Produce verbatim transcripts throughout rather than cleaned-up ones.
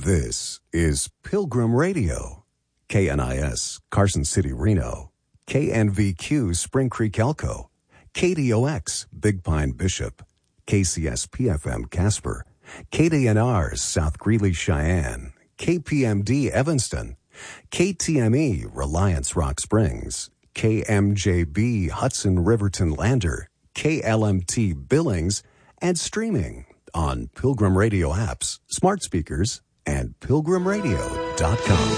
This is Pilgrim Radio, K N I S, Carson City, Reno, K N V Q, Spring Creek, Elko, K D O X, Big Pine, Bishop, K C S P F M, Casper, K D N R, South Greeley, Cheyenne, K P M D, Evanston, K T M E, Reliance, Rock Springs, K M J B, Hudson, Riverton, Lander, K L M T, Billings, and streaming on Pilgrim Radio apps, smart speakers, and pilgrim radio dot com.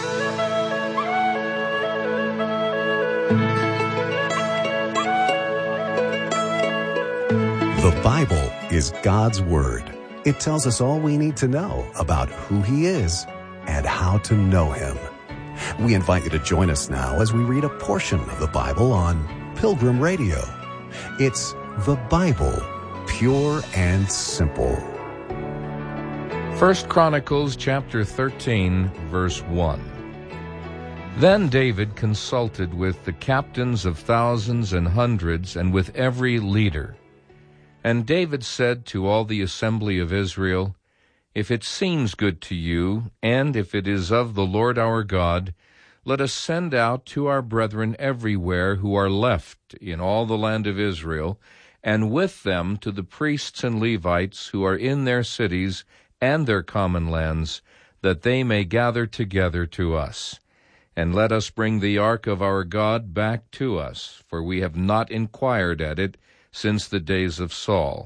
The Bible is God's Word. It tells us all we need to know about who He is and how to know Him. We invite you to join us now as we read a portion of the Bible on Pilgrim Radio. It's the Bible, pure and simple. First Chronicles chapter thirteen, verse one. Then David consulted with the captains of thousands and hundreds, and with every leader. And David said to all the assembly of Israel, If it seems good to you, and if it is of the Lord our God, let us send out to our brethren everywhere who are left in all the land of Israel, and with them to the priests and Levites who are in their cities and their common lands, that they may gather together to us. And let us bring the ark of our God back to us, for we have not inquired at it since the days of Saul.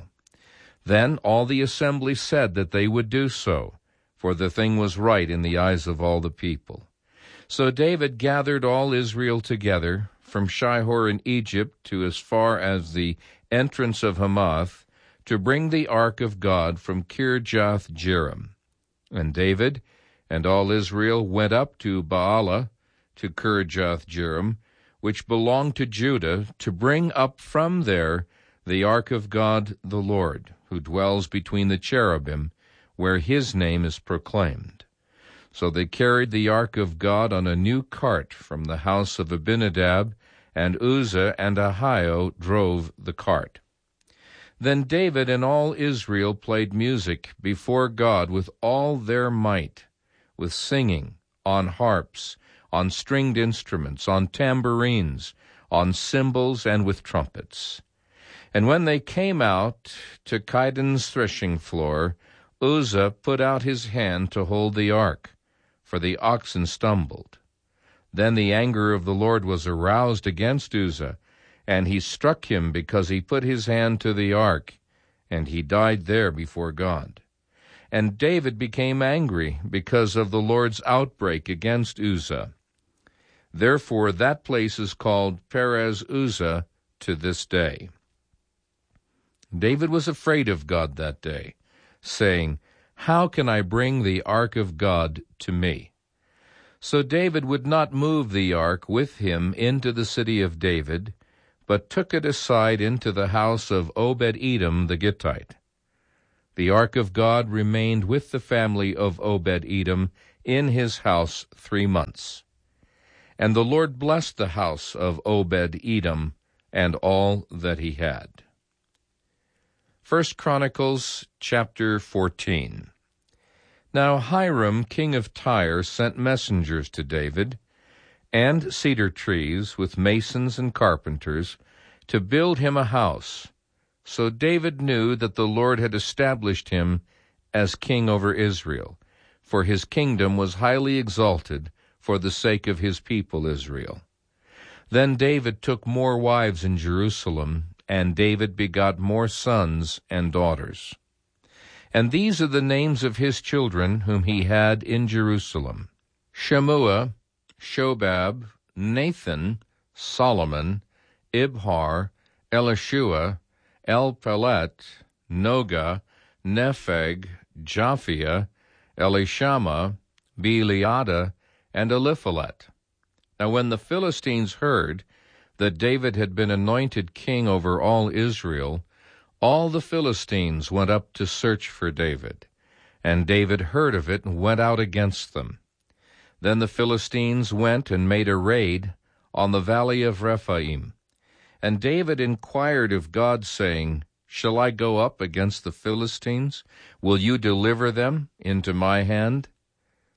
Then all the assembly said that they would do so, for the thing was right in the eyes of all the people. So David gathered all Israel together, from Shihor in Egypt to as far as the entrance of Hamath, to bring the ark of God from Kirjath-jearim. And David and all Israel went up to Baalah, to Kirjath-jearim, which belonged to Judah, to bring up from there the ark of God the Lord, who dwells between the cherubim, where his name is proclaimed. So they carried the ark of God on a new cart from the house of Abinadab, and Uzzah and Ahio drove the cart. Then David and all Israel played music before God with all their might, with singing, on harps, on stringed instruments, on tambourines, on cymbals, and with trumpets. And when they came out to Chidon's threshing floor, Uzzah put out his hand to hold the ark, for the oxen stumbled. Then the anger of the Lord was aroused against Uzzah, and he struck him because he put his hand to the ark, and he died there before God. And David became angry because of the Lord's outbreak against Uzzah. Therefore that place is called Perez Uzzah to this day. David was afraid of God that day, saying, How can I bring the ark of God to me? So David would not move the ark with him into the city of David, but took it aside into the house of Obed-Edom the Gittite. The ark of God remained with the family of Obed-Edom in his house three months. And the Lord blessed the house of Obed-Edom and all that he had. First Chronicles chapter fourteen. Now Hiram, king of Tyre, sent messengers to David, and cedar trees with masons and carpenters, to build him a house. So David knew that the Lord had established him as king over Israel, for his kingdom was highly exalted for the sake of his people Israel. Then David took more wives in Jerusalem, and David begot more sons and daughters. And these are the names of his children whom he had in Jerusalem: Shemua, Shobab, Nathan, Solomon, Ibhar, Elishua, Elpelet, Noga, Nepheg, Japhia, Elishama, Beeliada, and Eliphalet. Now when the Philistines heard that David had been anointed king over all Israel, all the Philistines went up to search for David. And David heard of it and went out against them. Then the Philistines went and made a raid on the valley of Rephaim. And David inquired of God, saying, Shall I go up against the Philistines? Will you deliver them into my hand?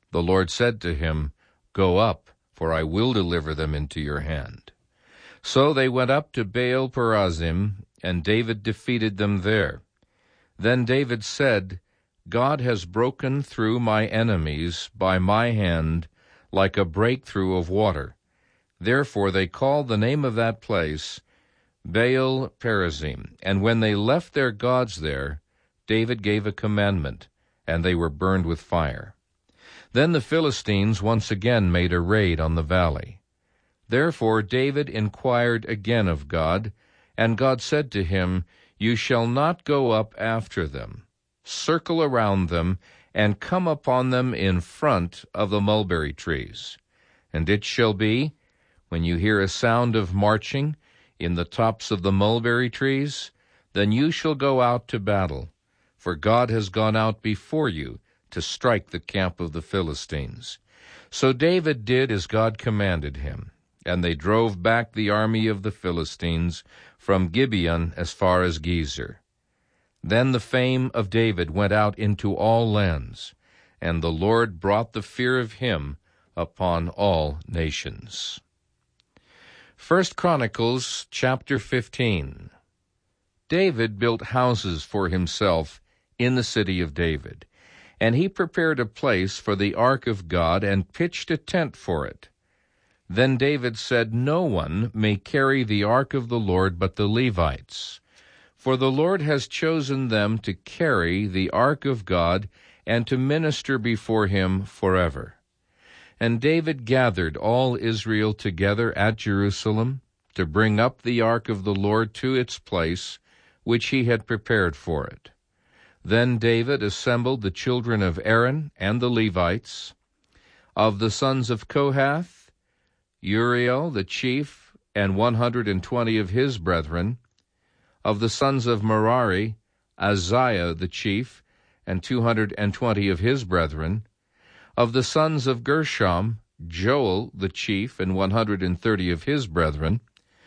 The Lord said to him, Go up, for I will deliver them into your hand. So they went up to Baal-perazim, and David defeated them there. Then David said, God has broken through my enemies by my hand like a breakthrough of water. Therefore they called the name of that place Baal-perazim. And when they left their gods there, David gave a commandment, and they were burned with fire. Then the Philistines once again made a raid on the valley. Therefore David inquired again of God, and God said to him, You shall not go up after them. Circle around them, and come upon them in front of the mulberry trees. And it shall be, when you hear a sound of marching in the tops of the mulberry trees, then you shall go out to battle, for God has gone out before you to strike the camp of the Philistines. So David did as God commanded him, and they drove back the army of the Philistines from Gibeon as far as Gezer. Then the fame of David went out into all lands, and the Lord brought the fear of him upon all nations. First Chronicles chapter fifteen. David built houses for himself in the city of David, and he prepared a place for the ark of God and pitched a tent for it. Then David said, No one may carry the ark of the Lord but the Levites, for the Lord has chosen them to carry the ark of God and to minister before him forever. And David gathered all Israel together at Jerusalem to bring up the ark of the Lord to its place, which he had prepared for it. Then David assembled the children of Aaron and the Levites. Of the sons of Kohath, Uriel the chief, and one hundred and twenty of his brethren. Of the sons of Merari, Azariah the chief, and two hundred and twenty of his brethren. Of the sons of Gershom, Joel the chief, and one hundred and thirty of his brethren.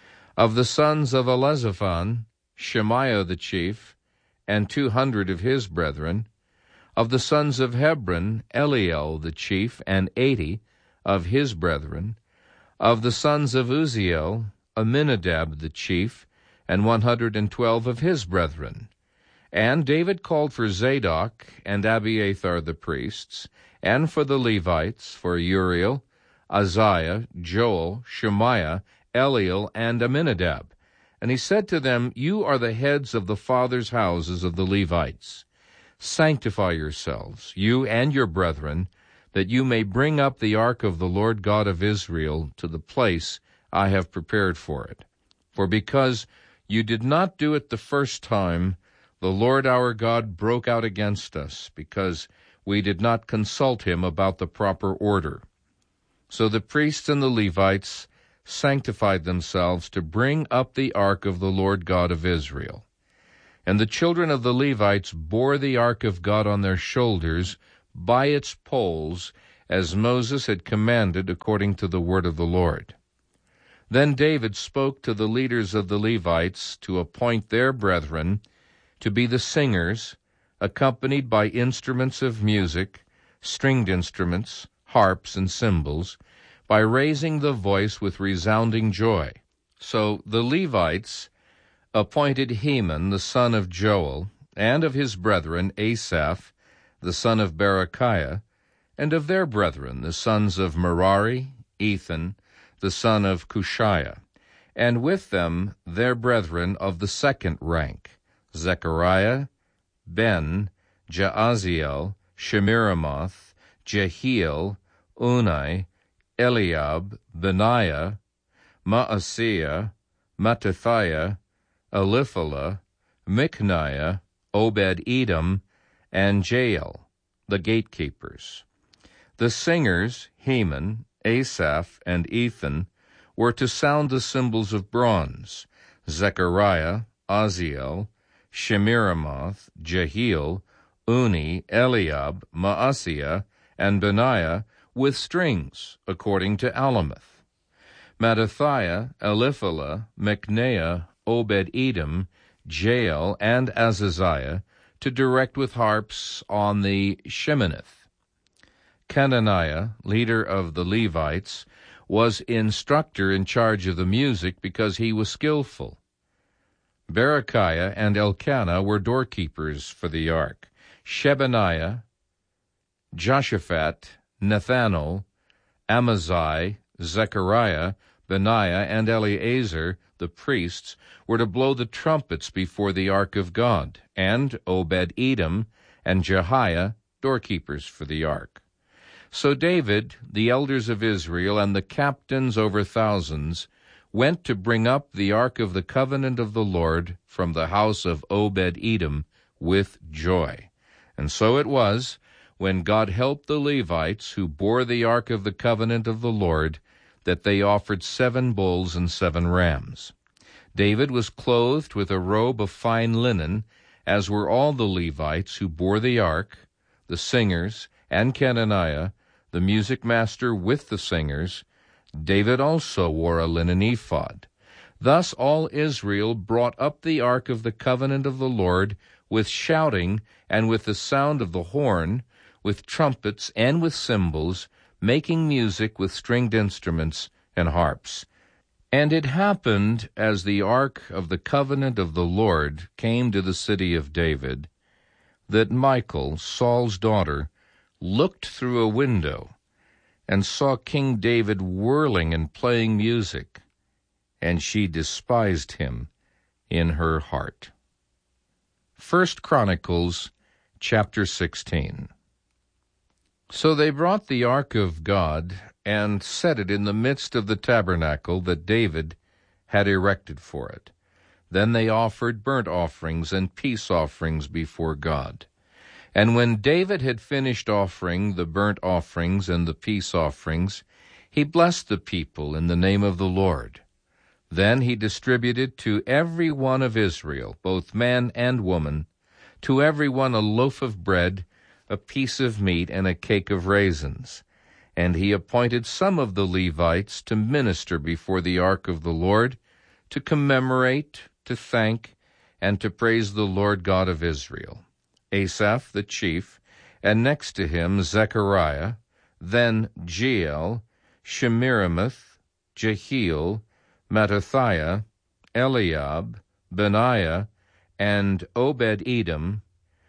Of the sons of Elizaphan, Shemaiah the chief, and two hundred of his brethren. Of the sons of Hebron, Eliel the chief, and eighty of his brethren. Of the sons of Uzziel, Aminadab the chief, and one hundred and twelve of his brethren. And David called for Zadok and Abiathar the priests, and for the Levites, for Uriel, Azariah, Joel, Shemaiah, Eliel, and Aminadab. And he said to them, You are the heads of the fathers' houses of the Levites. Sanctify yourselves, you and your brethren, that you may bring up the ark of the Lord God of Israel to the place I have prepared for it. For because you did not do it the first time, the Lord our God broke out against us, because we did not consult him about the proper order. So the priests and the Levites sanctified themselves to bring up the ark of the Lord God of Israel. And the children of the Levites bore the ark of God on their shoulders by its poles, as Moses had commanded according to the word of the Lord. Then David spoke to the leaders of the Levites to appoint their brethren to be the singers, accompanied by instruments of music, stringed instruments, harps, and cymbals, by raising the voice with resounding joy. So the Levites appointed Heman the son of Joel, and of his brethren Asaph the son of Berechiah, and of their brethren the sons of Merari, Ethan the son of Cushiah, and with them their brethren of the second rank, Zechariah, Ben, Jaaziel, Shemiramoth, Jehiel, Unai, Eliab, Benaiah, Maaseiah, Mattithiah, Eliphalah, Micniah, Obed-Edom, and Jael, the gatekeepers. The singers, Heman, Asaph, and Ethan, were to sound the cymbals of bronze. Zechariah, Aziel, Shemiramoth, Jehiel, Uni, Eliab, Maaseiah, and Benaiah with strings, according to Alamoth. Mattithiah, Eliphalah, Micniah, Obed-Edom, Jael, and Azaziah to direct with harps on the Sheminith. Kenaniah, leader of the Levites, was instructor in charge of the music because he was skillful. Berechiah and Elkanah were doorkeepers for the ark. Shebaniah, Joshaphat, Nethanel, Amaziah, Zechariah, Benaiah, and Eleazar, the priests, were to blow the trumpets before the ark of God, and Obed-Edom and Jehiah, doorkeepers for the ark. So David, the elders of Israel, and the captains over thousands went to bring up the ark of the covenant of the Lord from the house of Obed-Edom with joy. And so it was, when God helped the Levites who bore the ark of the covenant of the Lord, that they offered seven bulls and seven rams. David was clothed with a robe of fine linen, as were all the Levites who bore the ark, the singers, and Kenaniah, the music master with the singers. David also wore a linen ephod. Thus all Israel brought up the ark of the covenant of the Lord with shouting and with the sound of the horn, with trumpets and with cymbals, making music with stringed instruments and harps. And it happened, as the ark of the covenant of the Lord came to the city of David, that Michal, Saul's daughter, looked through a window and saw King David whirling and playing music, and she despised him in her heart. First Chronicles chapter sixteen. So they brought the ark of God and set it in the midst of the tabernacle that David had erected for it. Then they offered burnt offerings and peace offerings before God. And when David had finished offering the burnt offerings and the peace offerings, he blessed the people in the name of the Lord. Then he distributed to every one of Israel, both man and woman, to every one a loaf of bread, a piece of meat, and a cake of raisins. And he appointed some of the Levites to minister before the ark of the Lord, to commemorate, to thank, and to praise the Lord God of Israel. Asaph the chief, and next to him Zechariah, then Jeiel, Shemiramoth, Jehiel, Mattithiah, Eliab, Benaiah, and Obed-Edom,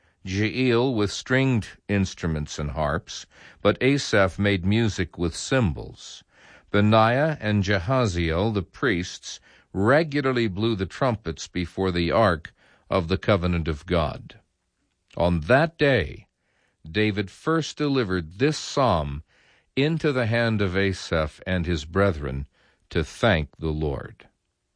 Jeiel with stringed instruments and harps, but Asaph made music with cymbals. Benaiah and Jehaziel, the priests, regularly blew the trumpets before the ark of the covenant of God. On that day, David first delivered this psalm into the hand of Asaph and his brethren to thank the Lord.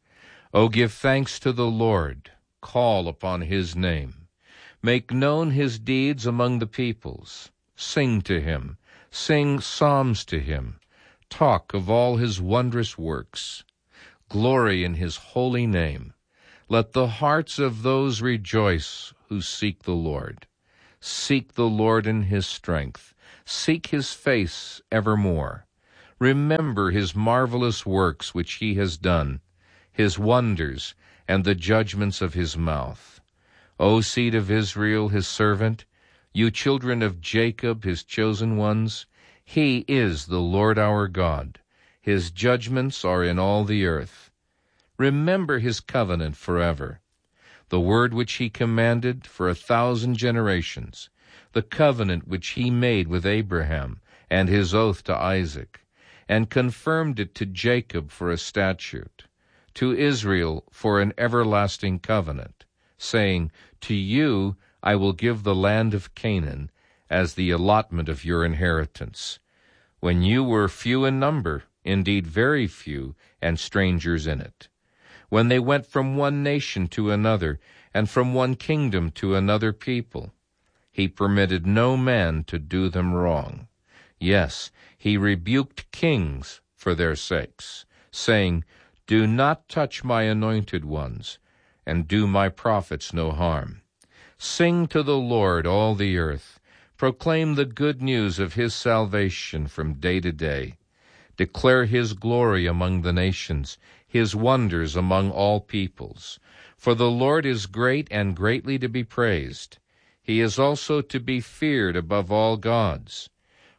O give thanks to the Lord, call upon his name. Make known his deeds among the peoples. Sing to him, sing psalms to him. Talk of all his wondrous works. Glory in his holy name. Let the hearts of those rejoice who seek the Lord. Seek the Lord in his strength. Seek his face evermore. Remember his marvelous works which he has done, his wonders, and the judgments of his mouth. O seed of Israel, his servant, you children of Jacob, his chosen ones, he is the Lord our God. His judgments are in all the earth. Remember his covenant forever, the word which he commanded for a thousand generations, the covenant which he made with Abraham and his oath to Isaac, and confirmed it to Jacob for a statute, to Israel for an everlasting covenant, saying, To you I will give the land of Canaan as the allotment of your inheritance, when you were few in number, indeed very few, and strangers in it. When they went from one nation to another, and from one kingdom to another people, he permitted no man to do them wrong. Yes, he rebuked kings for their sakes, saying, Do not touch my anointed ones, and do my prophets no harm. Sing to the Lord, all the earth. Proclaim the good news of his salvation from day to day. Declare his glory among the nations, his wonders among all peoples. For the Lord is great and greatly to be praised. He is also to be feared above all gods.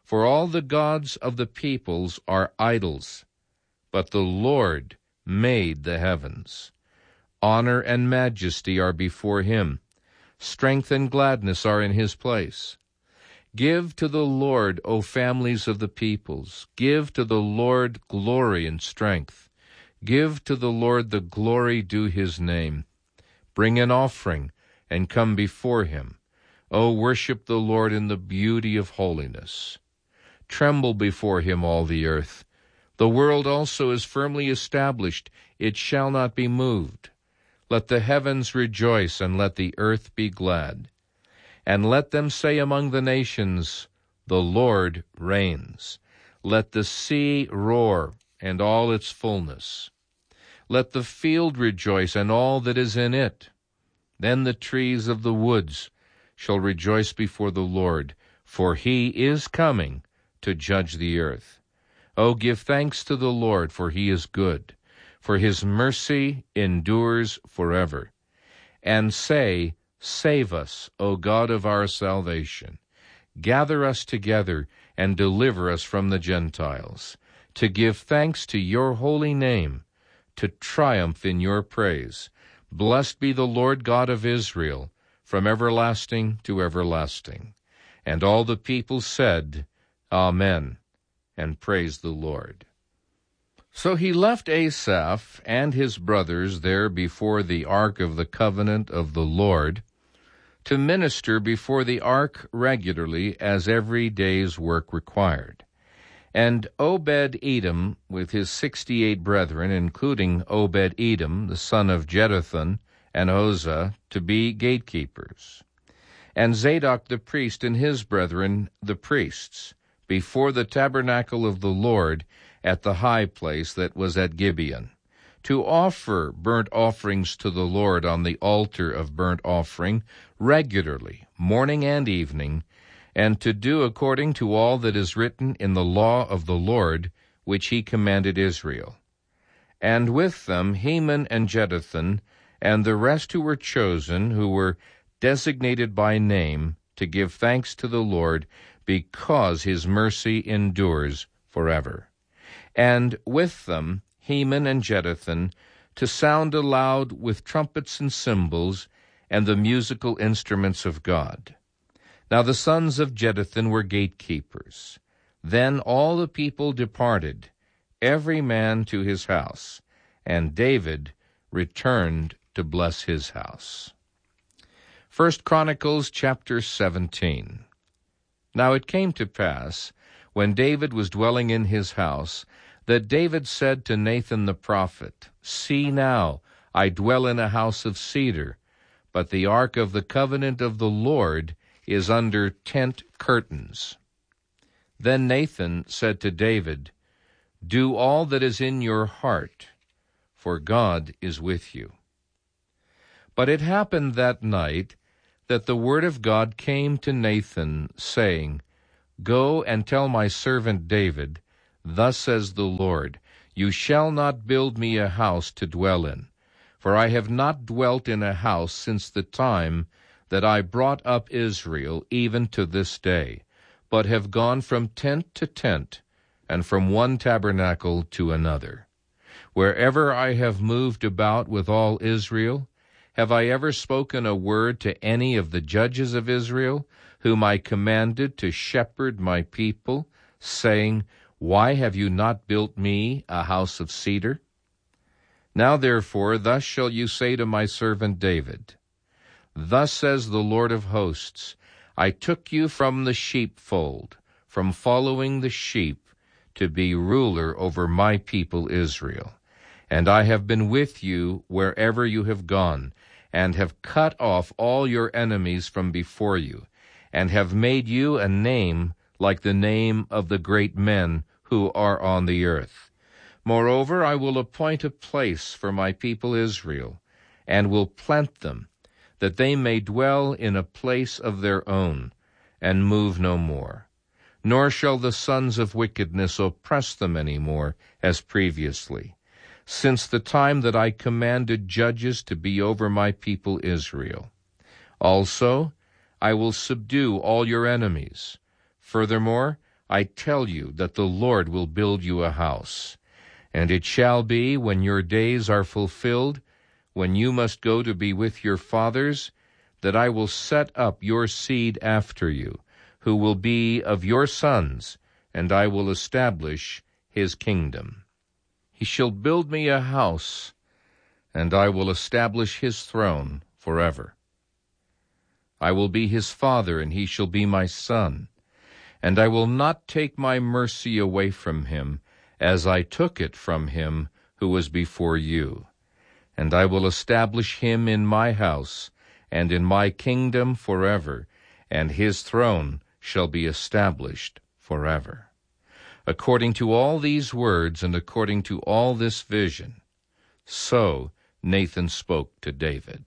For all the gods of the peoples are idols, but the Lord made the heavens. Honor and majesty are before him. Strength and gladness are in his place. Give to the Lord, O families of the peoples. Give to the Lord glory and strength. Give to the Lord the glory due his name. Bring an offering and come before him. O worship the Lord in the beauty of holiness. Tremble before him, all the earth. The world also is firmly established. It shall not be moved. Let the heavens rejoice, and let the earth be glad. And let them say among the nations, the Lord reigns. Let the sea roar, and all its fullness. Let the field rejoice, and all that is in it. Then the trees of the woods shall rejoice before the Lord, for he is coming to judge the earth. O give thanks to the Lord, for he is good, for his mercy endures forever. And say, Save us, O God of our salvation. Gather us together and deliver us from the Gentiles, to give thanks to your holy name, to triumph in your praise. Blessed be the Lord God of Israel, from everlasting to everlasting. And all the people said, Amen, and praised the Lord. So he left Asaph and his brothers there before the ark of the covenant of the Lord, to minister before the ark regularly as every day's work required. And Obed-Edom, with his sixty-eight brethren, including Obed-Edom, the son of Jeduthun, and Hosah, to be gatekeepers. And Zadok the priest and his brethren, the priests, before the tabernacle of the Lord at the high place that was at Gibeon, to offer burnt offerings to the Lord on the altar of burnt offering regularly, morning and evening, and to do according to all that is written in the law of the Lord, which he commanded Israel. And with them Heman and Jeduthun, and the rest who were chosen, who were designated by name, to give thanks to the Lord, because his mercy endures forever. And with them Heman and Jeduthun, to sound aloud with trumpets and cymbals, and the musical instruments of God. Now the sons of Jeduthun were gatekeepers. Then all the people departed, every man to his house, and David returned to bless his house. First Chronicles chapter seventeen. Now it came to pass, when David was dwelling in his house, that David said to Nathan the prophet, See now, I dwell in a house of cedar, but the ark of the covenant of the Lord is under tent curtains. Then Nathan said to David, Do all that is in your heart, for God is with you. But it happened that night that the word of God came to Nathan, saying, Go and tell my servant David, Thus says the Lord, You shall not build me a house to dwell in, for I have not dwelt in a house since the time that I brought up Israel, even to this day, but have gone from tent to tent, and from one tabernacle to another. Wherever I have moved about with all Israel, have I ever spoken a word to any of the judges of Israel, whom I commanded to shepherd my people, saying, Why have you not built me a house of cedar? Now therefore, thus shall you say to my servant David, Thus says the Lord of hosts, I took you from the sheepfold, from following the sheep, to be ruler over my people Israel. And I have been with you wherever you have gone, and have cut off all your enemies from before you, and have made you a name like the name of the great men who are on the earth. Moreover, I will appoint a place for my people Israel, and will plant them, that they may dwell in a place of their own, and move no more. Nor shall the sons of wickedness oppress them any more, as previously, since the time that I commanded judges to be over my people Israel. Also, I will subdue all your enemies. Furthermore, I tell you that the Lord will build you a house. And it shall be, when your days are fulfilled, when you must go to be with your fathers, that I will set up your seed after you, who will be of your sons, and I will establish his kingdom. He shall build me a house, and I will establish his throne forever. I will be his father, and he shall be my son. And I will not take my mercy away from him, as I took it from him who was before you. And I will establish him in my house, and in my kingdom forever, and his throne shall be established forever. According to all these words, and according to all this vision, so Nathan spoke to David.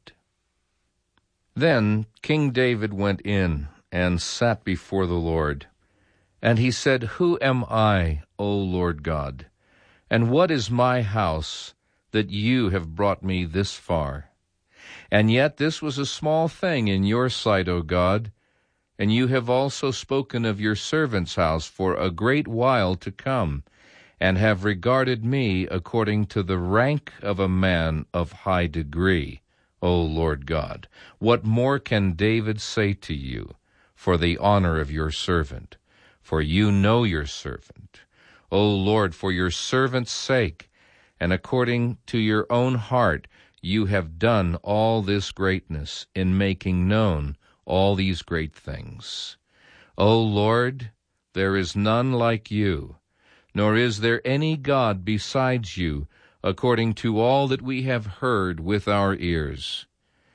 Then King David went in and sat before the Lord. And he said, Who am I, O Lord God? And what is my house that you have brought me this far? And yet this was a small thing in your sight, O God, and you have also spoken of your servant's house for a great while to come, and have regarded me according to the rank of a man of high degree, O Lord God. What more can David say to you for the honor of your servant? For you know your servant. O Lord, for your servant's sake, and according to your own heart, you have done all this greatness in making known all these great things. O Lord, there is none like you, nor is there any God besides you, according to all that we have heard with our ears.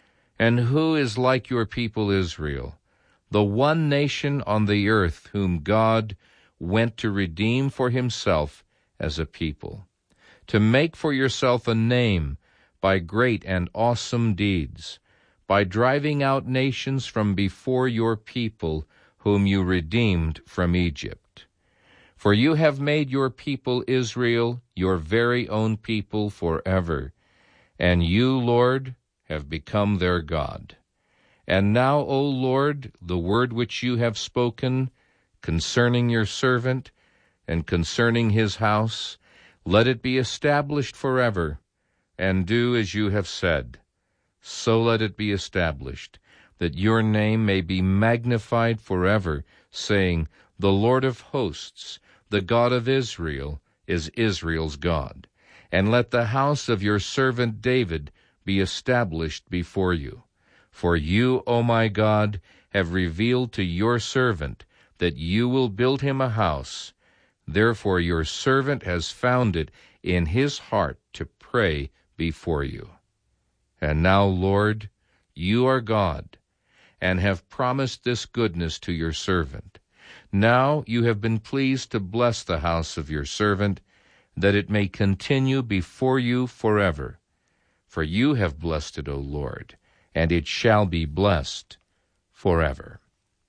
And who is like your people Israel, the one nation on the earth whom God went to redeem for himself as a people, to make for yourself a name by great and awesome deeds, by driving out nations from before your people whom you redeemed from Egypt. For you have made your people Israel your very own people forever, and you, Lord, have become their God. And now, O Lord, the word which you have spoken concerning your servant and concerning his house, let it be established forever, and do as you have said. So let it be established, that your name may be magnified forever, saying, The Lord of hosts, the God of Israel, is Israel's God. And let the house of your servant David be established before you. For you, O my God, have revealed to your servant that you will build him a house. Therefore your servant has found it in his heart to pray before you. And now, Lord, you are God, and have promised this goodness to your servant. Now you have been pleased to bless the house of your servant, that it may continue before you forever. For you have blessed it, O Lord, and it shall be blessed forever.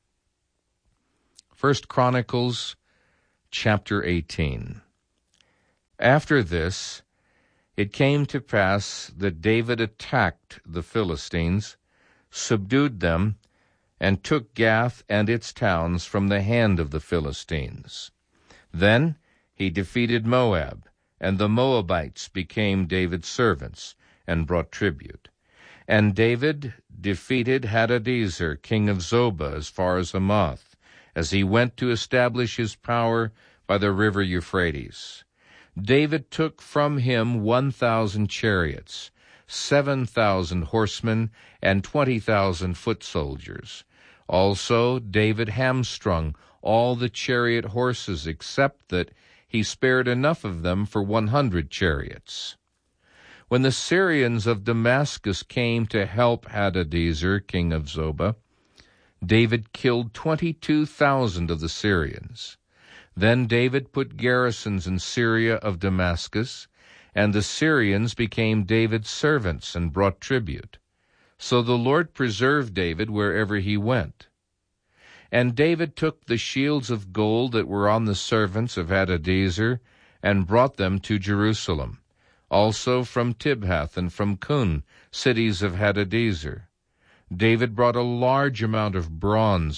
First Chronicles chapter eighteen. After this, it came to pass that David attacked the Philistines, subdued them, and took Gath and its towns from the hand of the Philistines. Then he defeated Moab, and the Moabites became David's servants, and brought tribute. And David defeated Hadadezer, king of Zobah, as far as Hamath, as he went to establish his power by the river Euphrates. David took from him one thousand chariots, seven thousand horsemen, and twenty thousand foot soldiers. Also David hamstrung all the chariot horses, except that he spared enough of them for one hundred chariots. When the Syrians of Damascus came to help Hadadezer, king of Zobah, David killed twenty-two thousand of the Syrians. Then David put garrisons in Syria of Damascus, and the Syrians became David's servants and brought tribute. So the Lord preserved David wherever he went. And David took the shields of gold that were on the servants of Hadadezer, and brought them to Jerusalem, also from Tibhath and from Kun, cities of Hadadezer. David brought a large amount of bronze,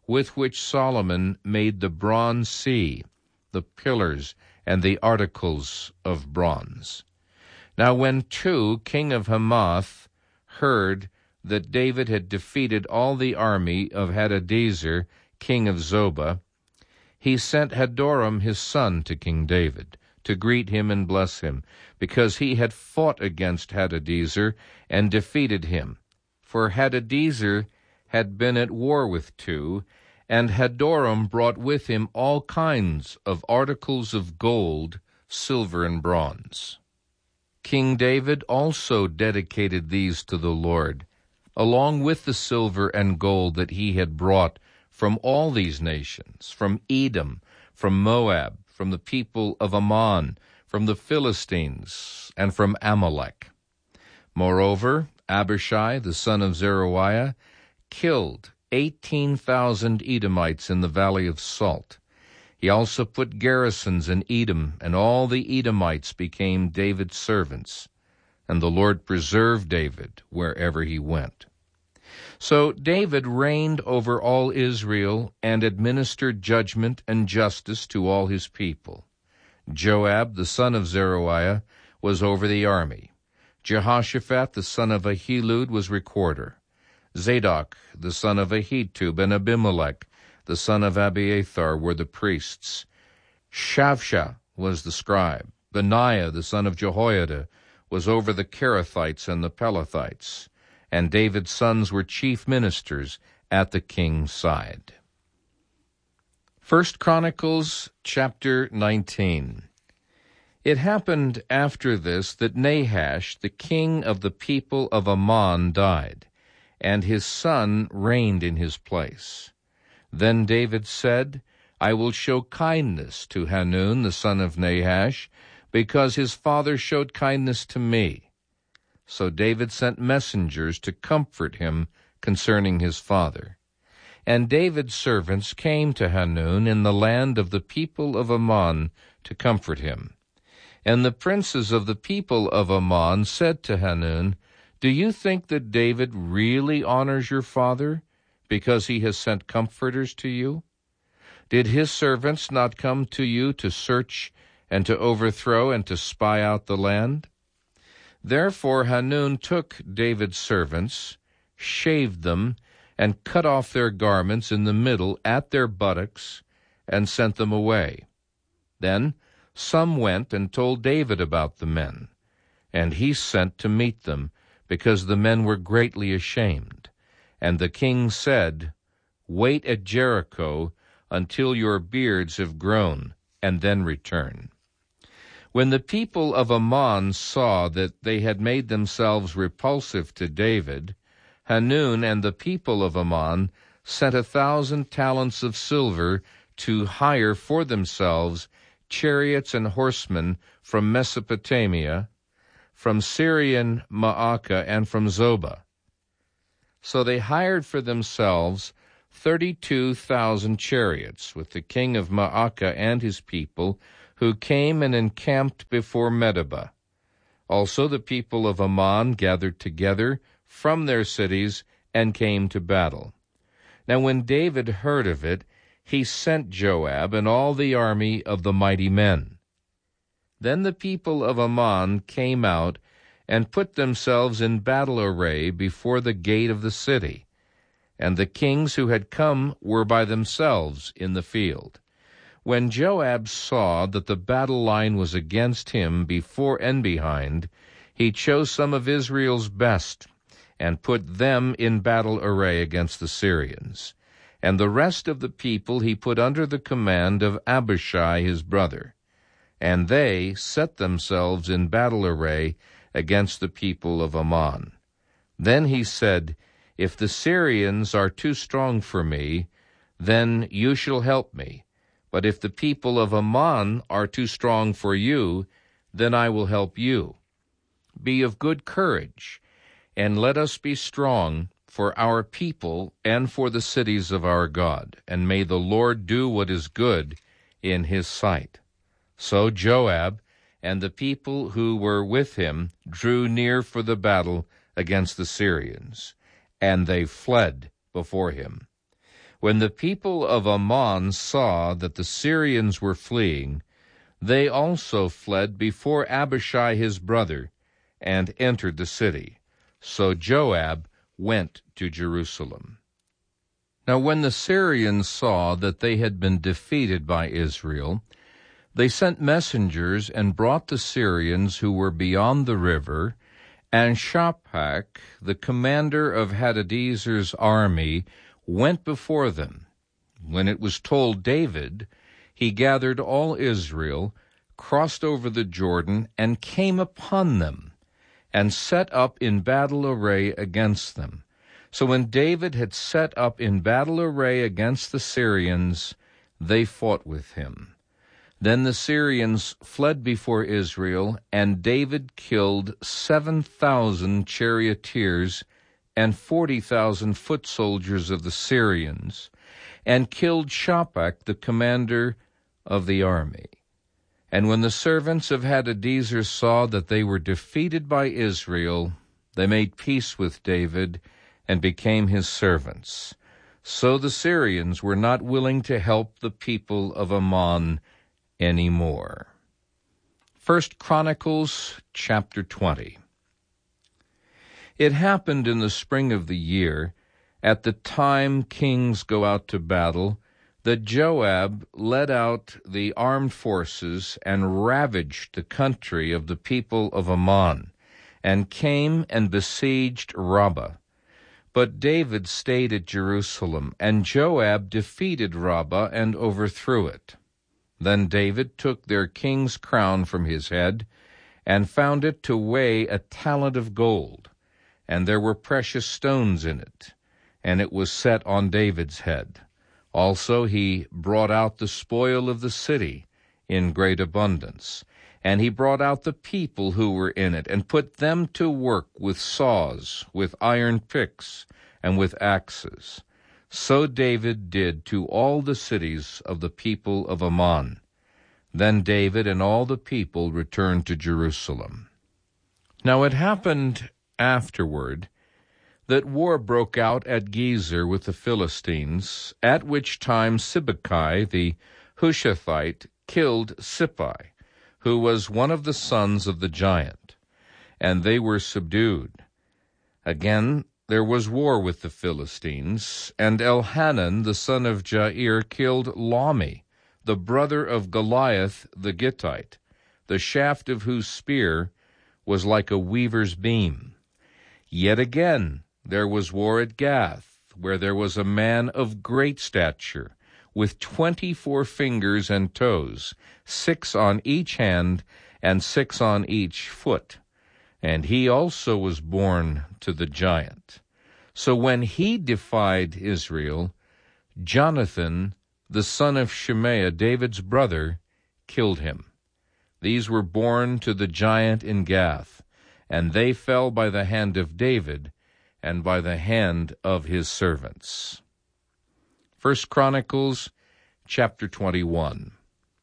with which Solomon made the bronze sea, the pillars, and the articles of bronze. Now when Tou, king of Hamath, heard that David had defeated all the army of Hadadezer, king of Zobah, he sent Hadoram his son to King David, to greet him and bless him, because he had fought against Hadadezer and defeated him. For Hadadezer had been at war with Tou, and Hadoram brought with him all kinds of articles of gold, silver, and bronze. King David also dedicated these to the Lord, along with the silver and gold that he had brought from all these nations, from Edom, from Moab, from the people of Ammon, from the Philistines, and from Amalek. Moreover, Abishai, the son of Zeruiah, killed eighteen thousand Edomites in the valley of Salt. He also put garrisons in Edom, and all the Edomites became David's servants, and the Lord preserved David wherever he went. So David reigned over all Israel and administered judgment and justice to all his people. Joab, the son of Zeruiah, was over the army. Jehoshaphat, the son of Ahilud, was recorder. Zadok, the son of Ahitub, and Abimelech, the son of Abiathar, were the priests. Shavsha was the scribe. Benaiah, the son of Jehoiada, was over the Kerethites and the Pelethites. And David's sons were chief ministers at the king's side. First Chronicles chapter nineteen. It happened after this that Nahash, the king of the people of Ammon, died, and his son reigned in his place. Then David said, I will show kindness to Hanun, the son of Nahash, because his father showed kindness to me. So David sent messengers to comfort him concerning his father. And David's servants came to Hanun in the land of the people of Ammon to comfort him. And the princes of the people of Ammon said to Hanun, Do you think that David really honors your father, because he has sent comforters to you? Did his servants not come to you to search and to overthrow and to spy out the land? Therefore Hanun took David's servants, shaved them, and cut off their garments in the middle at their buttocks, and sent them away. Then some went and told David about the men, and he sent to meet them, because the men were greatly ashamed. And the king said, Wait at Jericho until your beards have grown, and then return. When the people of Ammon saw that they had made themselves repulsive to David, Hanun and the people of Ammon sent a thousand talents of silver to hire for themselves chariots and horsemen from Mesopotamia, from Syrian Maacah, and from Zobah. So they hired for themselves thirty-two thousand chariots, with the king of Maacah and his people, who came and encamped before Medeba. Also the people of Ammon gathered together from their cities and came to battle. Now when David heard of it, he sent Joab and all the army of the mighty men. Then the people of Ammon came out and put themselves in battle array before the gate of the city, and the kings who had come were by themselves in the field. When Joab saw that the battle line was against him before and behind, he chose some of Israel's best, and put them in battle array against the Syrians. And the rest of the people he put under the command of Abishai his brother. And they set themselves in battle array against the people of Ammon. Then he said, If the Syrians are too strong for me, then you shall help me. But if the people of Ammon are too strong for you, then I will help you. Be of good courage, and let us be strong for our people and for the cities of our God, and may the Lord do what is good in his sight. So Joab and the people who were with him drew near for the battle against the Syrians, and they fled before him. When the people of Ammon saw that the Syrians were fleeing, they also fled before Abishai his brother, and entered the city. So Joab went to Jerusalem. Now when the Syrians saw that they had been defeated by Israel, they sent messengers and brought the Syrians who were beyond the river, and Shaphat, the commander of Hadadezer's army, went before them. When it was told David, he gathered all Israel, crossed over the Jordan, and came upon them, and set up in battle array against them. So when David had set up in battle array against the Syrians, they fought with him. Then the Syrians fled before Israel, and David killed seven thousand charioteers and forty thousand foot soldiers of the Syrians, and killed Shaphat, the commander of the army. And when the servants of Hadadezer saw that they were defeated by Israel, they made peace with David and became his servants. So the Syrians were not willing to help the people of Ammon anymore. First Chronicles chapter twenty. It happened in the spring of the year, at the time kings go out to battle, that Joab led out the armed forces and ravaged the country of the people of Ammon, and came and besieged Rabbah. But David stayed at Jerusalem, and Joab defeated Rabbah and overthrew it. Then David took their king's crown from his head, and found it to weigh a talent of gold, and there were precious stones in it, and it was set on David's head. Also he brought out the spoil of the city in great abundance, and he brought out the people who were in it, and put them to work with saws, with iron picks, and with axes. So David did to all the cities of the people of Ammon. Then David and all the people returned to Jerusalem. Now it happened afterward that war broke out at Gezer with the Philistines, at which time Sibbecai the Hushathite killed Sippai, who was one of the sons of the giant, and they were subdued. Again there was war with the Philistines, and Elhanan the son of Jair killed Lahmi, the brother of Goliath the Gittite, the shaft of whose spear was like a weaver's beam. Yet again there was war at Gath, where there was a man of great stature, with twenty-four fingers and toes, six on each hand and six on each foot. And he also was born to the giant. So when he defied Israel, Jonathan, the son of Shimea, David's brother, killed him. These were born to the giant in Gath, and they fell by the hand of David and by the hand of his servants. First Chronicles chapter twenty-one.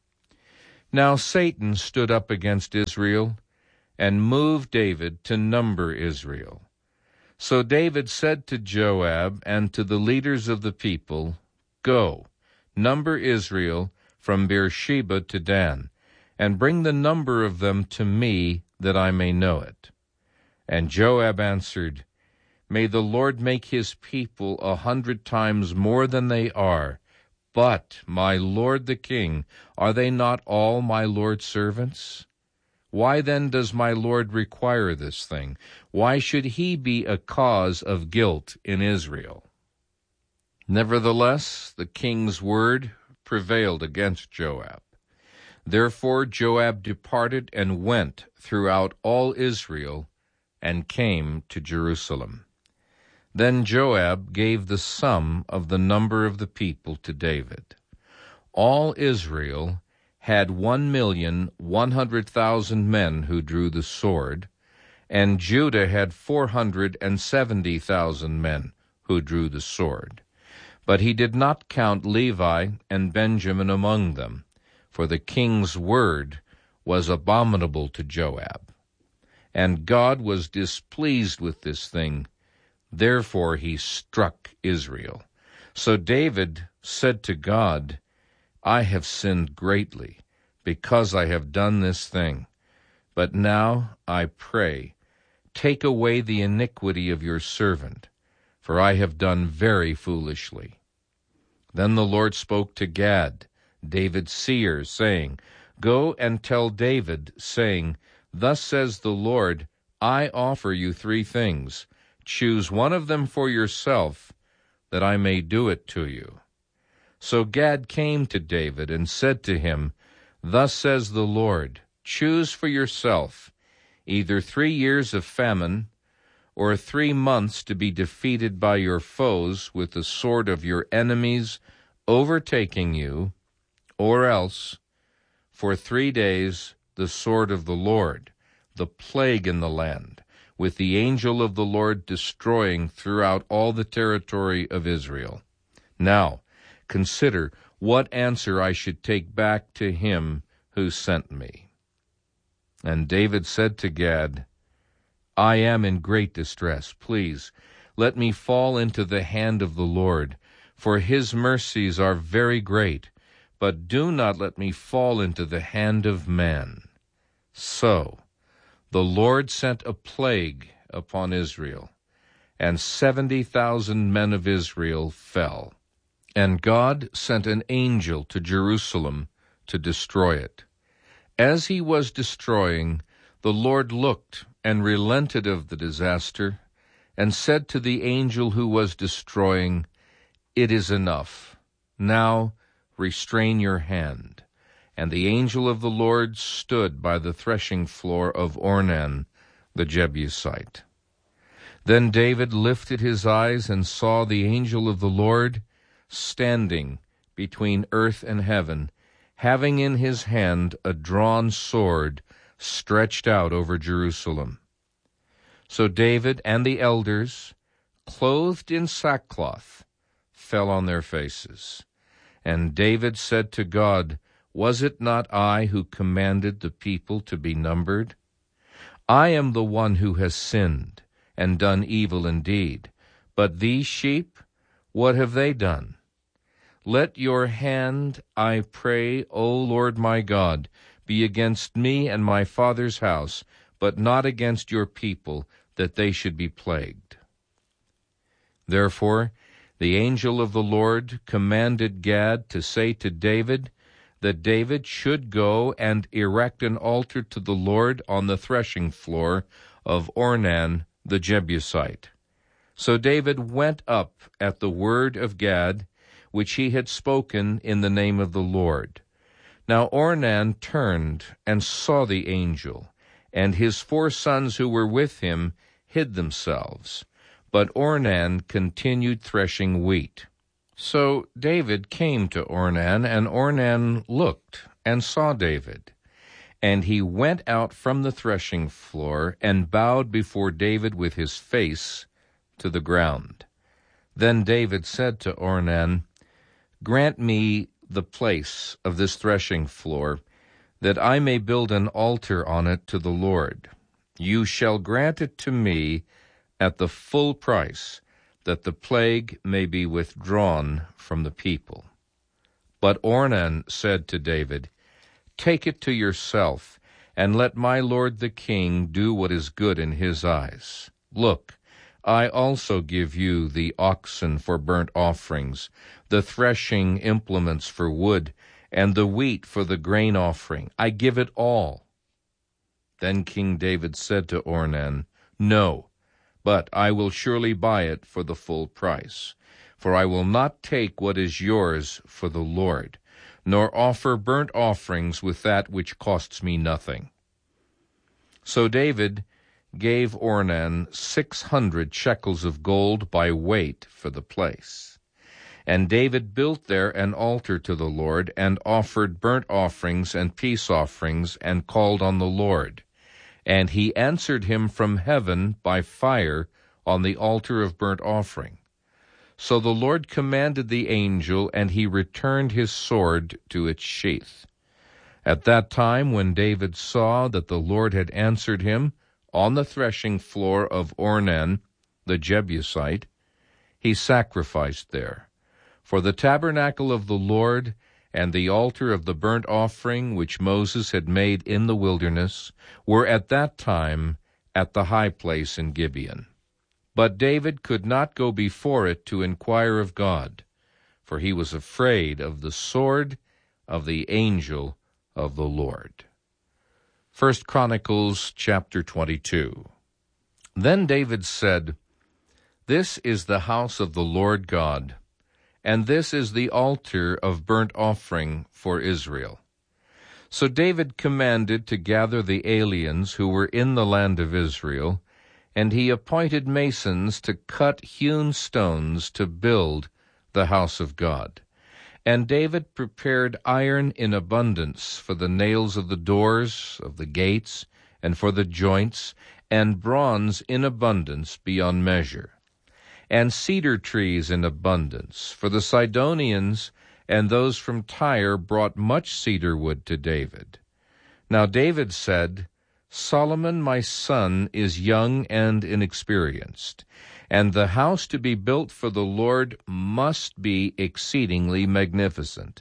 Now Satan stood up against Israel, and moved David to number Israel. So David said to Joab and to the leaders of the people, Go, number Israel from Beersheba to Dan, and bring the number of them to me, that I may know it. And Joab answered, May the Lord make his people a hundred times more than they are. But, my lord the king, are they not all my lord's servants? Why then does my lord require this thing? Why should he be a cause of guilt in Israel? Nevertheless, the king's word prevailed against Joab. Therefore Joab departed and went throughout all Israel, and came to Jerusalem. Then Joab gave the sum of the number of the people to David. All Israel had one million one hundred thousand men who drew the sword, and Judah had four hundred and seventy thousand men who drew the sword. But he did not count Levi and Benjamin among them, for the king's word was abominable to Joab. And God was displeased with this thing. Therefore he struck Israel. So David said to God, I have sinned greatly, because I have done this thing. But now I pray, take away the iniquity of your servant, for I have done very foolishly. Then the Lord spoke to Gad, David's seer, saying, Go and tell David, saying, Thus says the Lord, I offer you three things. Choose one of them for yourself, that I may do it to you. So Gad came to David and said to him, Thus says the Lord, choose for yourself either three years of famine, or three months to be defeated by your foes with the sword of your enemies overtaking you, or else for three days the sword of the Lord, the plague in the land, with the angel of the Lord destroying throughout all the territory of Israel. Now, consider what answer I should take back to him who sent me. And David said to Gad, I am in great distress. Please, let me fall into the hand of the Lord, for his mercies are very great, but do not let me fall into the hand of man. So the Lord sent a plague upon Israel, and seventy thousand men of Israel fell. And God sent an angel to Jerusalem to destroy it. As he was destroying, the Lord looked and relented of the disaster, and said to the angel who was destroying, It is enough. Now restrain your hand. And the angel of the Lord stood by the threshing floor of Ornan the Jebusite. Then David lifted his eyes and saw the angel of the Lord standing between earth and heaven, having in his hand a drawn sword stretched out over Jerusalem. So David and the elders, clothed in sackcloth, fell on their faces. And David said to God, Was it not I who commanded the people to be numbered? I am the one who has sinned and done evil indeed. But these sheep, what have they done? Let your hand, I pray, O Lord my God, be against me and my father's house, but not against your people, that they should be plagued. Therefore the angel of the Lord commanded Gad to say to David that David should go and erect an altar to the Lord on the threshing floor of Ornan the Jebusite. So David went up at the word of Gad, which he had spoken in the name of the Lord. Now Ornan turned and saw the angel, and his four sons who were with him hid themselves. But Ornan continued threshing wheat. So David came to Ornan, and Ornan looked and saw David. And he went out from the threshing floor and bowed before David with his face to the ground. Then David said to Ornan, Grant me the place of this threshing floor, that I may build an altar on it to the Lord. You shall grant it to me at the full price, that the plague may be withdrawn from the people. But Ornan said to David, Take it to yourself, and let my lord the king do what is good in his eyes. Look, I also give you the oxen for burnt offerings, the threshing implements for wood, and the wheat for the grain offering. I give it all. Then King David said to Ornan, No, but I will surely buy it for the full price. For I will not take what is yours for the Lord, nor offer burnt offerings with that which costs me nothing. So David gave Ornan six hundred shekels of gold by weight for the place. And David built there an altar to the Lord, and offered burnt offerings and peace offerings, and called on the Lord. And he answered him from heaven by fire on the altar of burnt offering. So the Lord commanded the angel, and he returned his sword to its sheath. At that time, when David saw that the Lord had answered him on the threshing floor of Ornan the Jebusite, he sacrificed there. For the tabernacle of the Lord and the altar of the burnt offering which Moses had made in the wilderness were at that time at the high place in Gibeon. But David could not go before it to inquire of God, for he was afraid of the sword of the angel of the Lord. First Chronicles chapter twenty-two. Then David said, This is the house of the Lord God, and this is the altar of burnt offering for Israel. So David commanded to gather the aliens who were in the land of Israel, and he appointed masons to cut hewn stones to build the house of God. And David prepared iron in abundance for the nails of the doors of the gates, and for the joints, and bronze in abundance beyond measure, and cedar trees in abundance. For the Sidonians and those from Tyre brought much cedar wood to David. Now David said, Solomon my son is young and inexperienced, and the house to be built for the Lord must be exceedingly magnificent,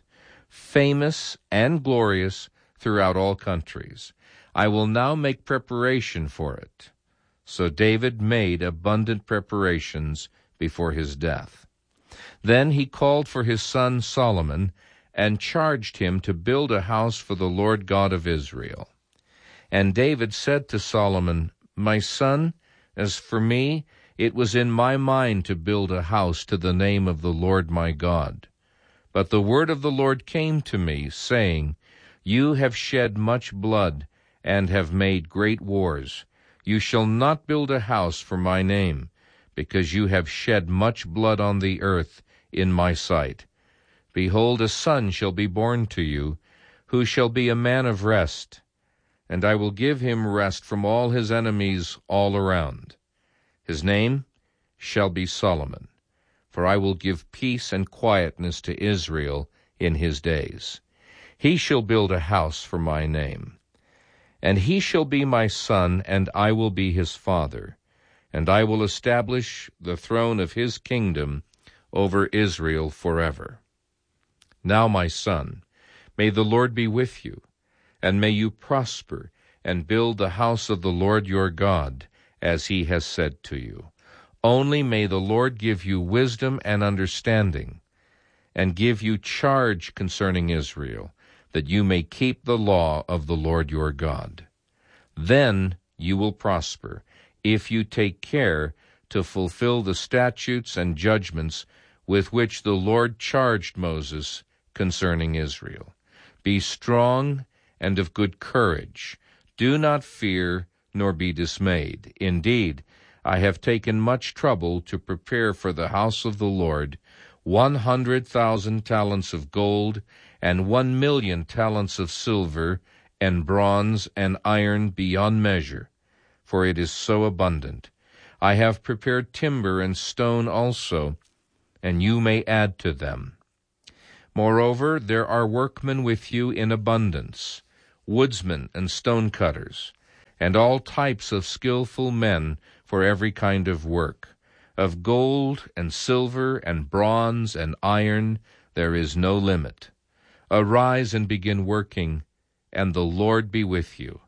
famous and glorious throughout all countries. I will now make preparation for it. So David made abundant preparations before his death. Then he called for his son Solomon, and charged him to build a house for the Lord God of Israel. And David said to Solomon, My son, as for me, it was in my mind to build a house to the name of the Lord my God. But the word of the Lord came to me, saying, You have shed much blood, and have made great wars. You shall not build a house for my name, because you have shed much blood on the earth in my sight. Behold, a son shall be born to you, who shall be a man of rest, and I will give him rest from all his enemies all around. His name shall be Solomon, for I will give peace and quietness to Israel in his days. He shall build a house for my name. And he shall be my son, and I will be his father, and I will establish the throne of his kingdom over Israel forever. Now, my son, may the Lord be with you, and may you prosper, and build the house of the Lord your God, as he has said to you. Only may the Lord give you wisdom and understanding, and give you charge concerning Israel, that you may keep the law of the Lord your God. Then you will prosper, if you take care to fulfill the statutes and judgments with which the Lord charged Moses concerning Israel. Be strong and of good courage. Do not fear, nor be dismayed. Indeed, I have taken much trouble to prepare for the house of the Lord one hundred thousand talents of gold, and one million talents of silver, and bronze, and iron beyond measure, for it is so abundant. I have prepared timber and stone also, and you may add to them. Moreover, there are workmen with you in abundance, woodsmen and stone-cutters, and all types of skillful men for every kind of work. Of gold and silver and bronze and iron there is no limit. Arise and begin working, and the Lord be with you.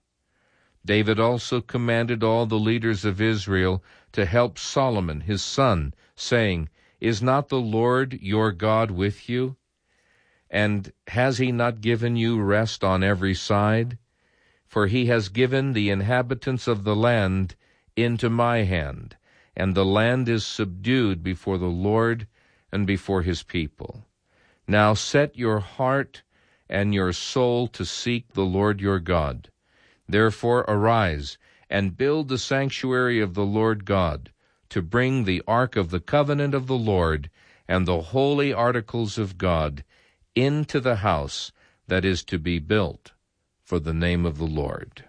David also commanded all the leaders of Israel to help Solomon his son, saying, Is not the Lord your God with you? And has he not given you rest on every side? For he has given the inhabitants of the land into my hand, and the land is subdued before the Lord and before his people. Now set your heart and your soul to seek the Lord your God. Therefore arise and build the sanctuary of the Lord God, to bring the ark of the covenant of the Lord and the holy articles of God into the house that is to be built for the name of the Lord.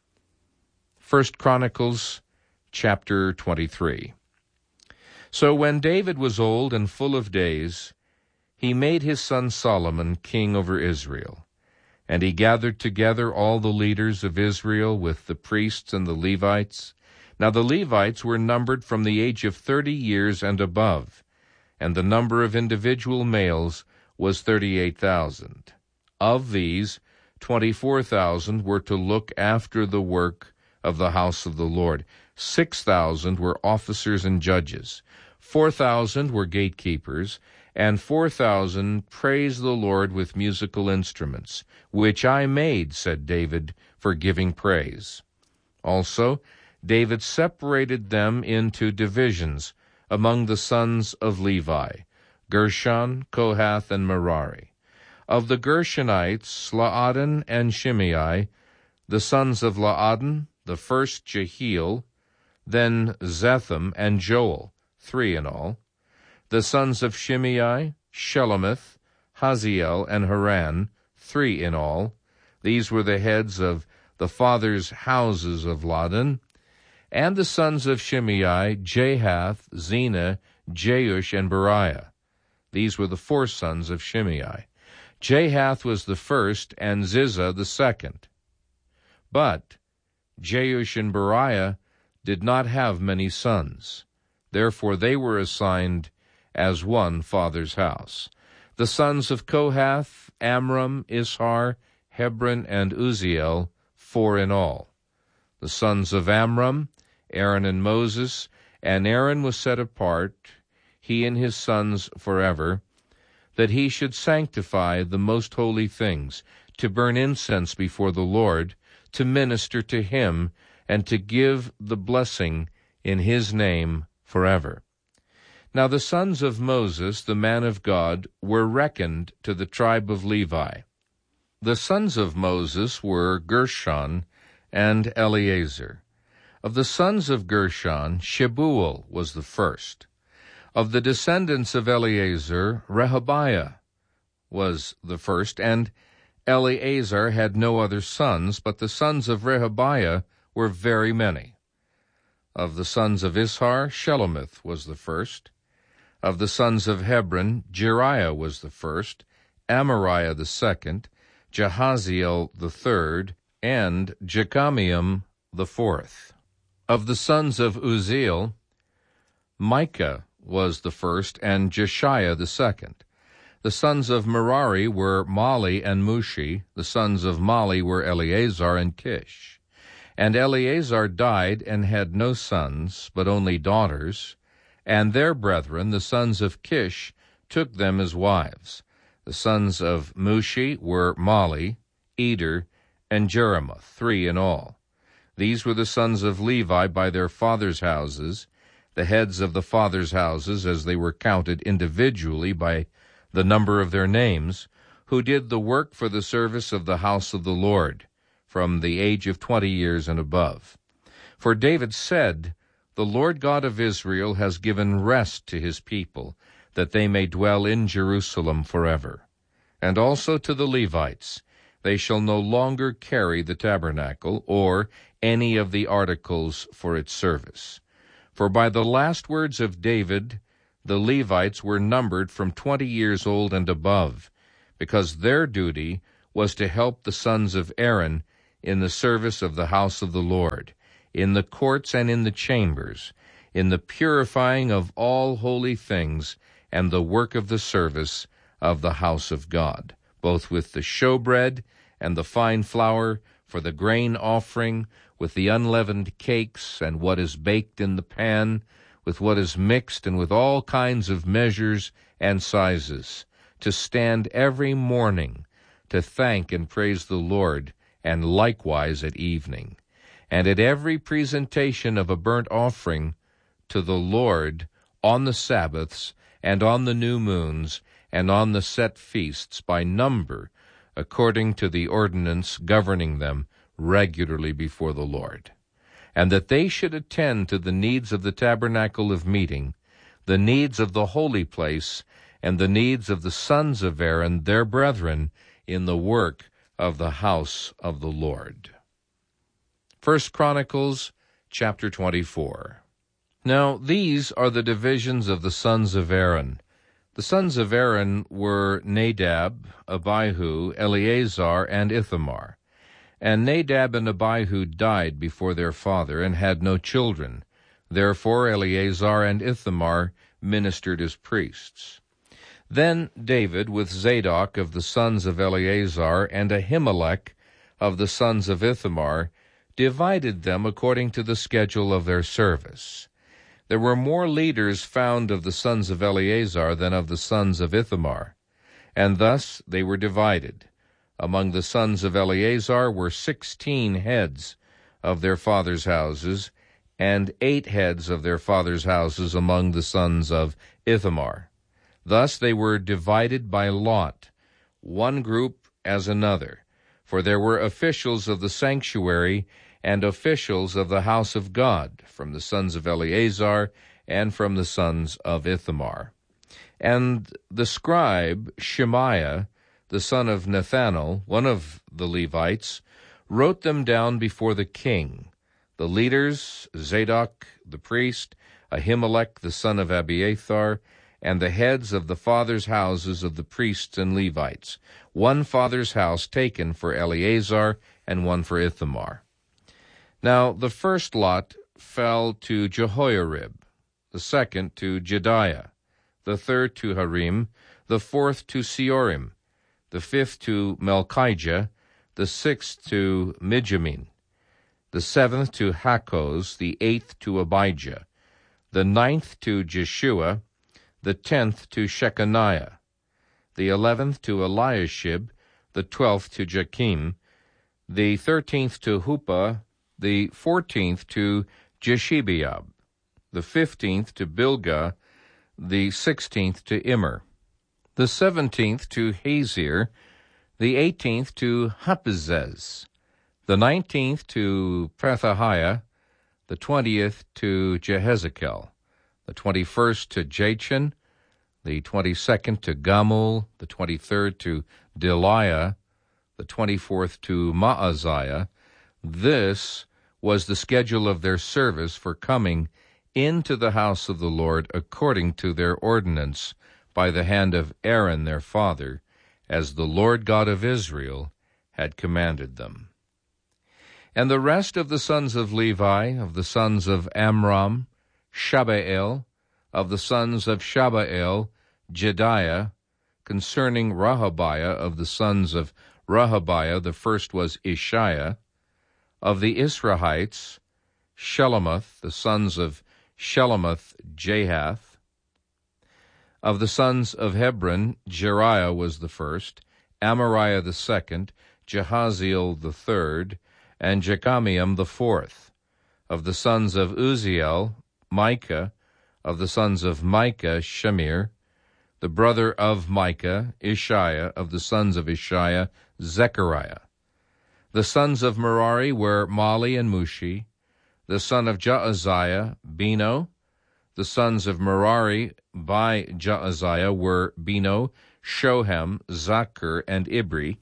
First Chronicles chapter twenty-three. So when David was old and full of days, he made his son Solomon king over Israel. And he gathered together all the leaders of Israel with the priests and the Levites. Now the Levites were numbered from the age of thirty years and above, and the number of individual males was thirty-eight thousand. Of these, twenty-four thousand were to look after the work of the house of the Lord. Six thousand were officers and judges. Four thousand were gatekeepers, and four thousand praised the Lord with musical instruments, which I made, said David, for giving praise. Also, David separated them into divisions among the sons of Levi, Gershon, Kohath, and Merari. Of the Gershonites, Laadan and Shimei, the sons of Laadan, the first Jehiel, then Zetham and Joel, three in all. The sons of Shimei, Shelomith, Haziel, and Haran, three in all. These were the heads of the fathers' houses of Laadan. And the sons of Shimei, Jahath, Zena, Jeush, and Beriah. These were the four sons of Shimei. Jahath was the first, and Ziza the second. But Jeush and Beriah did not have many sons. Therefore they were assigned as one father's house. The sons of Kohath, Amram, Ishar, Hebron, and Uzziel, four in all. The sons of Amram, Aaron and Moses, and Aaron was set apart, he and his sons forever, that he should sanctify the most holy things, to burn incense before the Lord, to minister to him, and to give the blessing in his name forever. Now the sons of Moses, the man of God, were reckoned to the tribe of Levi. The sons of Moses were Gershon and Eleazar. Of the sons of Gershon, Shebuel was the first. Of the descendants of Eleazar, Rehabiah was the first, and Eleazar had no other sons, but the sons of Rehabiah were very many. Of the sons of Ishar, Shelomith was the first. Of the sons of Hebron, Jeriah was the first, Amariah the second, Jahaziel the third, and Jechamiam the fourth. Of the sons of Uzziel, Micah was the first, and Jeshiah the second. The sons of Merari were Mali and Mushi. The sons of Mali were Eleazar and Kish. And Eleazar died and had no sons, but only daughters. And their brethren, the sons of Kish, took them as wives. The sons of Mushi were Mali, Eder, and Jeremoth, three in all. These were the sons of Levi by their fathers' houses, the heads of the fathers' houses as they were counted individually by the number of their names, who did the work for the service of the house of the Lord, from the age of twenty years and above. For David said, "The Lord God of Israel has given rest to his people, that they may dwell in Jerusalem forever. And also to the Levites, they shall no longer carry the tabernacle, or any of the articles for its service. For by the last words of David, the Levites were numbered from twenty years old and above, because their duty was to help the sons of Aaron in the service of the house of the Lord, in the courts and in the chambers, in the purifying of all holy things, and the work of the service of the house of God, both with the showbread and the fine flour for the grain offering, with the unleavened cakes and what is baked in the pan, with what is mixed, and with all kinds of measures and sizes, to stand every morning to thank and praise the Lord, and likewise at evening, and at every presentation of a burnt offering to the Lord on the Sabbaths, and on the new moons, and on the set feasts by number, according to the ordinance governing them regularly before the Lord. And that they should attend to the needs of the tabernacle of meeting, the needs of the holy place, and the needs of the sons of Aaron, their brethren, in the work of the house of the Lord." First Chronicles chapter twenty-four. Now these are the divisions of the sons of Aaron. The sons of Aaron were Nadab, Abihu, Eleazar, and Ithamar. And Nadab and Abihu died before their father, and had no children. Therefore Eleazar and Ithamar ministered as priests. Then David, with Zadok of the sons of Eleazar and Ahimelech of the sons of Ithamar, divided them according to the schedule of their service. There were more leaders found of the sons of Eleazar than of the sons of Ithamar, and thus they were divided. Among the sons of Eleazar were sixteen heads of their fathers' houses, and eight heads of their fathers' houses among the sons of Ithamar. Thus they were divided by lot, one group as another, for there were officials of the sanctuary and officials of the house of God, from the sons of Eleazar and from the sons of Ithamar. And the scribe Shemaiah, the son of Nethanel, one of the Levites, wrote them down before the king. The leaders, Zadok the priest, Ahimelech the son of Abiathar, and the heads of the fathers' houses of the priests and Levites, one father's house taken for Eleazar and one for Ithamar. Now the first lot fell to Jehoiarib, the second to Jediah, the third to Harim, the fourth to Seorim, the fifth to Melchijah, the sixth to Mijamin, the seventh to Hakkoz, the eighth to Abijah, the ninth to Jeshua, the tenth to Shechaniah, the eleventh to Eliashib, the twelfth to Jachim, the thirteenth to Huppah, the fourteenth to Jeshebeab, the fifteenth to Bilgah, the sixteenth to Immer, the seventeenth to Hazir, the eighteenth to Hapizzez, the nineteenth to Pethahiah, the twentieth to Jehezekel, the twenty-first to Jachin, the twenty-second to Gamul, the twenty-third to Deliah, the twenty-fourth to Maaziah. This was the schedule of their service for coming into the house of the Lord according to their ordinance by the hand of Aaron their father, as the Lord God of Israel had commanded them. And the rest of the sons of Levi, of the sons of Amram, Shabael, of the sons of Shabael, Jediah, concerning Rehabiah, of the sons of Rehabiah, the first was Ishiah, of the Israhites, Shelomoth, the sons of Shelomoth, Jahath, of the sons of Hebron, Jeriah was the first, Amariah the second, Jehaziel the third, and Jechamiam the fourth. Of the sons of Uziel, Micah, of the sons of Micah, Shemir, the brother of Micah, Ishiah, of the sons of Ishiah, Zechariah. The sons of Merari were Mali and Mushi, the son of Jaaziah, Beno. The sons of Merari by Jaaziah were Beno, Shoham, Zachar, and Ibri.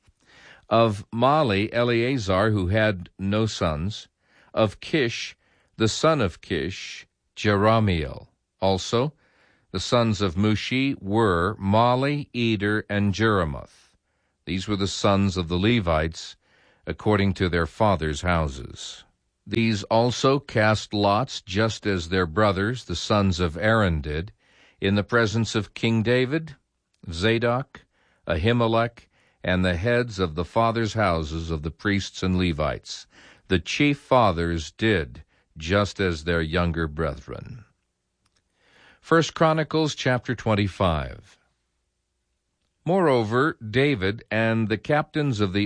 Of Mali, Eleazar, who had no sons. Of Kish, the son of Kish, Jeramiel. Also, the sons of Mushi were Mali, Eder, and Jeremoth. These were the sons of the Levites, according to their fathers' houses. These also cast lots, just as their brothers, the sons of Aaron, did, in the presence of King David, Zadok, Ahimelech, and the heads of the fathers' houses of the priests and Levites. The chief fathers did just as their younger brethren. First Chronicles chapter twenty-five. Moreover, David and the captains of the